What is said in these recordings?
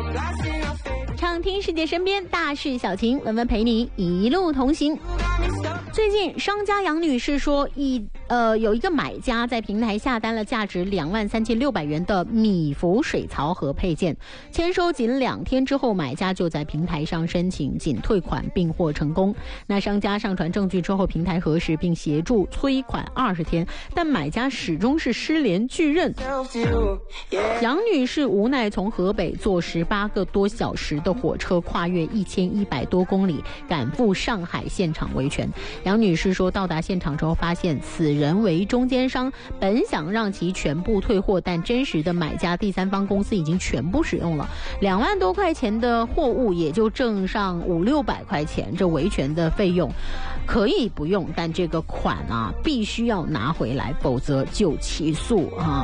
畅听世界身边大事小情，文文陪你一路同行。最近商家杨女士说，有一个买家在平台下单了价值23600元的米福水槽和配件，签收仅2天之后，买家就在平台上申请仅退款并获成功。那商家上传证据之后，平台核实并协助催款20天，但买家始终是失联拒认。杨女士无奈从河北坐18个多小时的火车，跨越1100多公里，赶赴上海现场维权。杨女士说，到达现场之后发现此人为中间商，本想让其全部退货，但真实的买家第三方公司已经全部使用了，2万多块钱的货物也就挣上500-600块钱，这维权的费用可以不用，但这个款啊必须要拿回来，否则就起诉啊。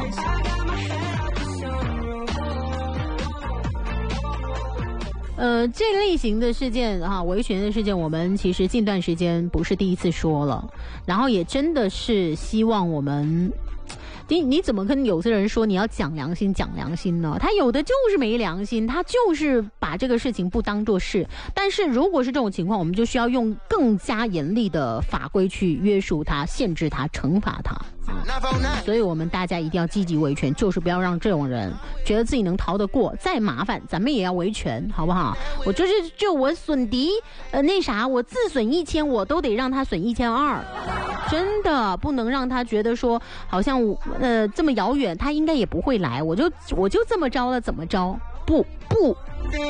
这类型的事件维权的事件，我们其实近段时间不是第一次说了，然后也真的是希望我们，你怎么跟有些人说你要讲良心呢？他有的就是没良心，他就是把这个事情不当作事。但是如果是这种情况，我们就需要用更加严厉的法规去约束他、限制他、惩罚他。所以我们大家一定要积极维权，就是不要让这种人觉得自己能逃得过，再麻烦咱们也要维权，好不好？我就我损敌我自损1000，我都得让他损1200，真的不能让他觉得说好像这么遥远他应该也不会来，我就这么着了，怎么着？不